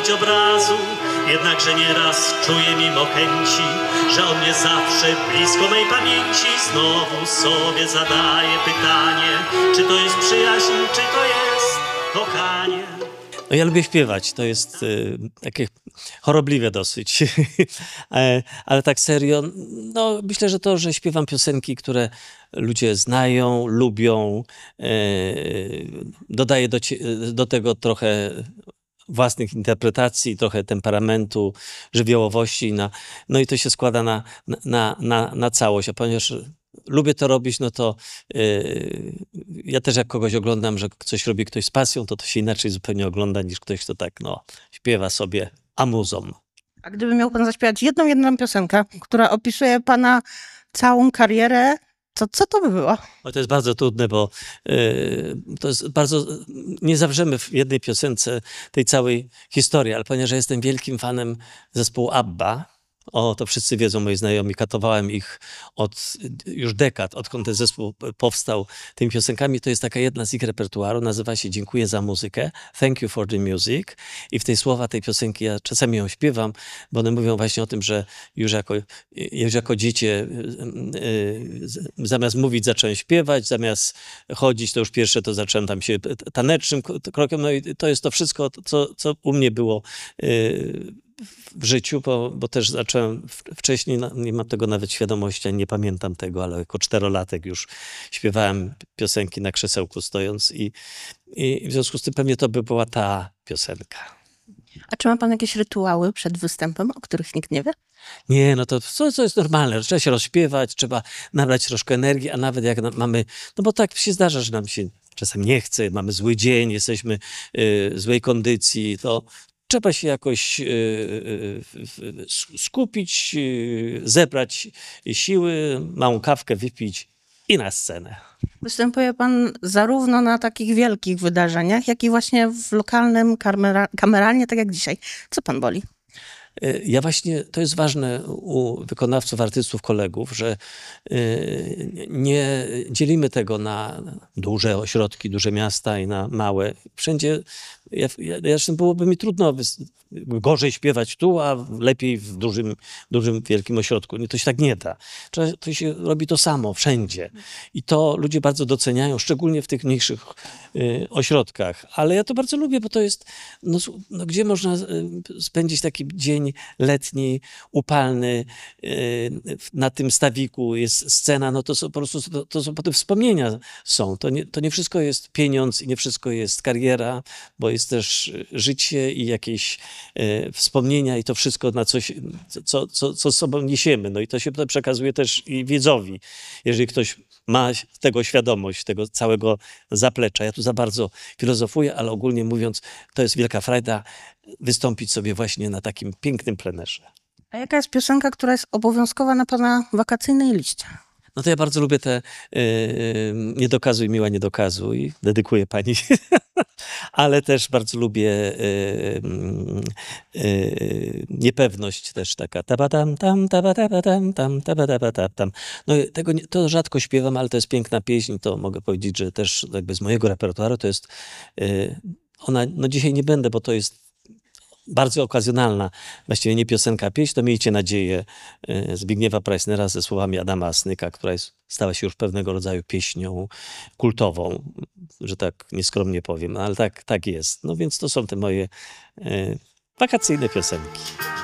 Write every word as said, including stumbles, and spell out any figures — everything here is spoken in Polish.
zrobić obrazu. Jednakże nieraz czuję mimo chęci, że on mnie zawsze blisko mej pamięci. Znowu sobie zadaję pytanie, czy to jest przyjaźń, czy to jest kochanie. No ja lubię śpiewać, to jest y, takie chorobliwe dosyć, ale, ale tak serio, no myślę, że to, że śpiewam piosenki, które ludzie znają, lubią, y, dodaję do, do tego trochę własnych interpretacji, trochę temperamentu, żywiołowości, na, no i to się składa na, na, na, na całość, a ponieważ lubię to robić, no to yy, ja też jak kogoś oglądam, że coś robi ktoś z pasją, to to się inaczej zupełnie ogląda niż ktoś, kto tak no, śpiewa sobie amuzą. A gdyby miał pan zaśpiewać jedną, jedną piosenkę, która opisuje pana całą karierę, to co to by było? No to jest bardzo trudne, bo yy, to jest bardzo... Nie zawrzemy w jednej piosence tej całej historii, ale ponieważ ja jestem wielkim fanem zespołu ABBA, o, to wszyscy wiedzą, moi znajomi, katowałem ich od już dekad, odkąd ten zespół powstał tymi piosenkami. To jest taka jedna z ich repertuaru, nazywa się Dziękuję za muzykę, Thank you for the music. I w tej słowa tej piosenki ja czasami ją śpiewam, bo one mówią właśnie o tym, że już jako, już jako dziecię yy, zamiast mówić zacząłem śpiewać, zamiast chodzić to już pierwsze to zacząłem tam się tanecznym krokiem. No i to jest to wszystko, co, co u mnie było yy, w życiu, bo, bo też zacząłem wcześniej, nie mam tego nawet świadomości, ani nie pamiętam tego, ale jako czterolatek już śpiewałem piosenki na krzesełku stojąc i, i w związku z tym pewnie to by była ta piosenka. A czy ma pan jakieś rytuały przed występem, o których nikt nie wie? Nie, no to co, co jest normalne, trzeba się rozśpiewać, trzeba nabrać troszkę energii, a nawet jak mamy, no bo tak się zdarza, że nam się czasem nie chce, mamy zły dzień, jesteśmy y, w złej kondycji, to trzeba się jakoś y, y, skupić, y, zebrać siły, małą kawkę wypić i na scenę. Występuje pan zarówno na takich wielkich wydarzeniach, jak i właśnie w lokalnym, kamera, kameralnie, tak jak dzisiaj. Co pan boli? Ja właśnie, to jest ważne u wykonawców, artystów, kolegów, że nie dzielimy tego na duże ośrodki, duże miasta i na małe. Wszędzie, ja, ja, zresztą byłoby mi trudno gorzej śpiewać tu, a lepiej w dużym, dużym wielkim ośrodku. To się tak nie da. To się robi to samo, wszędzie. I to ludzie bardzo doceniają, szczególnie w tych mniejszych y, ośrodkach. Ale ja to bardzo lubię, bo to jest, no, no, gdzie można spędzić taki dzień letni, upalny, y, na tym stawiku jest scena, no to są po prostu, to, to są potem wspomnienia są. To nie, to nie wszystko jest pieniądz i nie wszystko jest kariera, bo jest też życie i jakieś y, wspomnienia i to wszystko na coś, co, co, co z sobą niesiemy. No i to się przekazuje też i widzowi. Jeżeli ktoś ma tego świadomość, tego całego zaplecza. Ja tu za bardzo filozofuję, ale ogólnie mówiąc, to jest wielka frajda wystąpić sobie właśnie na takim pięknym plenerze. A jaka jest piosenka, która jest obowiązkowa na pana wakacyjnej liście? No to ja bardzo lubię te yy, Nie dokazuj, miła, nie dokazuj. Dedykuję pani. Ale też bardzo lubię yy, yy, Niepewność też taka. Tabadam, tam, tabadabadam, tam, tabadabadam, tam. No tego nie, to rzadko śpiewam, ale to jest piękna pieśń. To mogę powiedzieć, że też jakby z mojego repertuaru to jest yy, ona, no dzisiaj nie będę, bo to jest bardzo okazjonalna, właściwie nie piosenka, a pieśń, to Miejcie nadzieję Zbigniewa Preissnera ze słowami Adama Asnyka, która jest, stała się już pewnego rodzaju pieśnią kultową, że tak nieskromnie powiem, ale tak, tak jest. No więc to są te moje e, wakacyjne piosenki.